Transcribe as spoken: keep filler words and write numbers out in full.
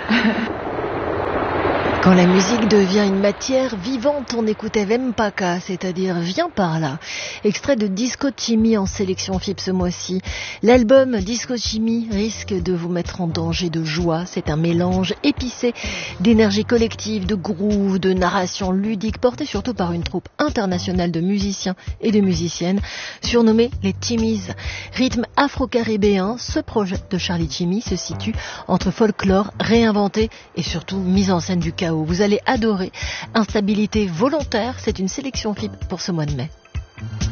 Quand la musique devient une matière vivante, on écoutait Vempaka, c'est-à-dire Viens par là. Extrait de Disco Chimie en sélection F I P ce mois-ci. L'album Disco Chimie risque de vous mettre en danger de joie. C'est un mélange épicé d'énergie collective, de groove, de narration ludique, porté surtout par une troupe internationale de musiciens et de musiciennes, surnommés les Chimis. Rythme afro-caribéen, ce projet de Charlie Chimie se situe entre folklore réinventé et surtout mise en scène du chaos. Vous allez adorer. Instabilité volontaire, c'est une sélection F I P pour ce mois de mai.